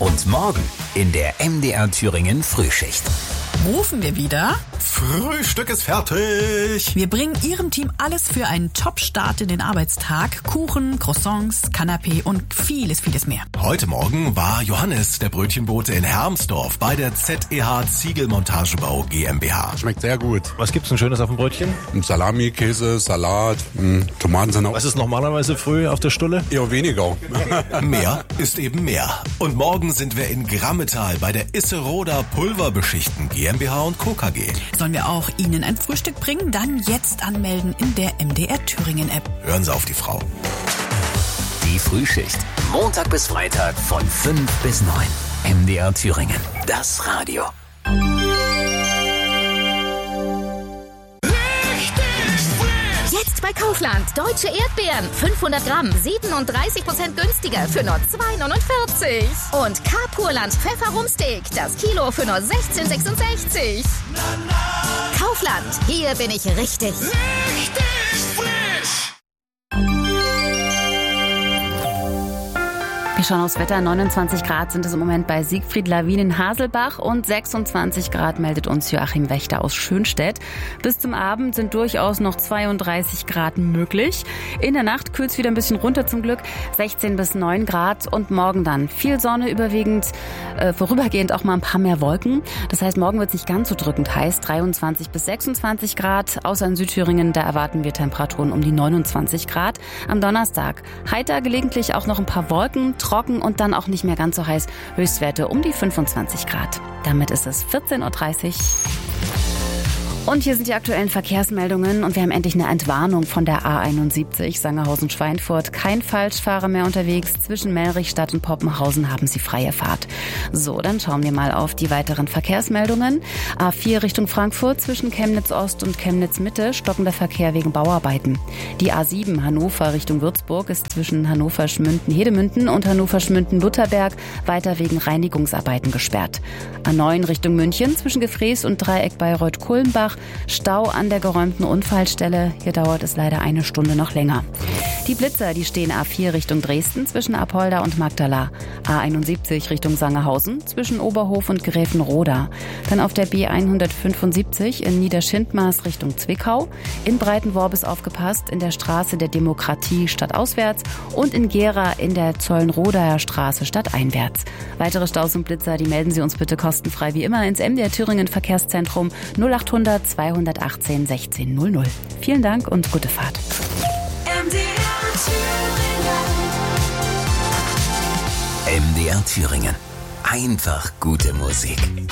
Und morgen in der MDR Thüringen Frühschicht. Rufen wir wieder. Frühstück ist fertig. Wir bringen Ihrem Team alles für einen Top-Start in den Arbeitstag. Kuchen, Croissants, Canapé und vieles, vieles mehr. Heute Morgen war Johannes, der Brötchenbote in Hermsdorf, bei der ZEH Ziegelmontagebau GmbH. Schmeckt sehr gut. Was gibt's denn Schönes auf dem Brötchen? Salami, Käse, Salat, Tomatensalat. Was ist normalerweise früh auf der Stulle? Eher weniger. Mehr ist eben mehr. Und morgen sind wir in Grammetal bei der Isseroda Pulverbeschichten GmbH und Co. KG. Sollen wir auch Ihnen ein Frühstück bringen? Dann jetzt anmelden in der MDR Thüringen App. Hören Sie auf die Frau. Die Frühschicht. Montag bis Freitag von 5 bis 9. MDR Thüringen. Das Radio. Jetzt bei Kaufland. Deutsche Erdbeeren. 500 Gramm. 37% günstiger für nur 2,49. Und Carpurland Pfefferrumsteak. Das Kilo für nur 16,66. Kaufland. Hier bin ich richtig. Richtig frisch. Wir schauen aufs Wetter. 29 Grad sind es im Moment bei Siegfried Lawin in Haselbach und 26 Grad meldet uns Joachim Wächter aus Schönstedt. Bis zum Abend sind durchaus noch 32 Grad möglich. In der Nacht kühlt es wieder ein bisschen runter zum Glück. 16 bis 9 Grad und morgen dann viel Sonne überwiegend, vorübergehend auch mal ein paar mehr Wolken. Das heißt, morgen wird es nicht ganz so drückend heiß. 23 bis 26 Grad. Außer in Südthüringen, da erwarten wir Temperaturen um die 29 Grad. Am Donnerstag heiter, gelegentlich auch noch ein paar Wolken, trocken und dann auch nicht mehr ganz so heiß. Höchstwerte um die 25 Grad. Damit ist es 14.30 Uhr. Und hier sind die aktuellen Verkehrsmeldungen und wir haben endlich eine Entwarnung von der A71 Sangerhausen-Schweinfurt. Kein Falschfahrer mehr unterwegs. Zwischen Mellrichstadt und Poppenhausen haben Sie freie Fahrt. So, dann schauen wir mal auf die weiteren Verkehrsmeldungen. A4 Richtung Frankfurt zwischen Chemnitz Ost und Chemnitz Mitte stockender Verkehr wegen Bauarbeiten. Die A7 Hannover Richtung Würzburg ist zwischen Hannover-Schmünden-Hedemünden und Hannover-Schmünden-Lutherberg weiter wegen Reinigungsarbeiten gesperrt. A9 Richtung München zwischen Gefrees und Dreieck Bayreuth-Kulmbach. Stau an der geräumten Unfallstelle. Hier dauert es leider eine Stunde noch länger. Die Blitzer, die stehen A4 Richtung Dresden zwischen Apolda und Magdala. A71 Richtung Sangerhausen zwischen Oberhof und Gräfenroda. Dann auf der B175 in Niederschindmaß Richtung Zwickau. In Breitenworbis aufgepasst, in der Straße der Demokratie stadtauswärts und in Gera in der Zollenrodaer Straße stadteinwärts. Weitere Staus und Blitzer, die melden Sie uns bitte kostenfrei wie immer ins MDR Thüringen Verkehrszentrum 0800 218 1600. Vielen Dank und gute Fahrt. MDR Thüringen. Einfach gute Musik.